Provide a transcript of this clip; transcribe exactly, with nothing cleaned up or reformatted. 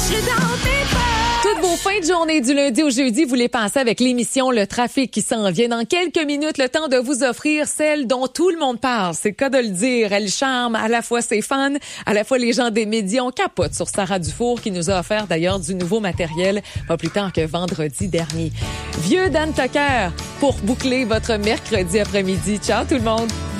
serai dans tes bras. Toutes vos fins de journée du lundi au jeudi, vous les pensez avec l'émission Le Trafic qui s'en vient. Dans quelques minutes, le temps de vous offrir celle dont tout le monde parle. C'est le cas de le dire. Elle charme à la fois ses fans, à la fois les gens des médias. On capote sur Sarah Dufour qui nous a offert d'ailleurs du nouveau matériel pas plus tard que vendredi dernier. Vieux Dan Tucker pour boucler votre mercredi après-midi. Ciao tout le monde!